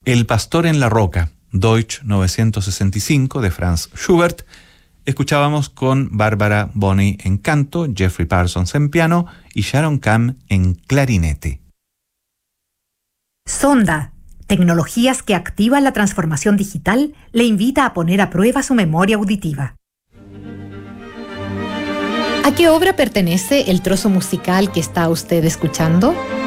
El pastor en la roca, Deutsch 965 de Franz Schubert. Escuchábamos con Bárbara Bonney en canto, Jeffrey Parsons en piano y Sharon Cam en clarinete. Sonda, tecnologías que activan la transformación digital, le invita a poner a prueba su memoria auditiva. ¿A qué obra pertenece el trozo musical que está usted escuchando?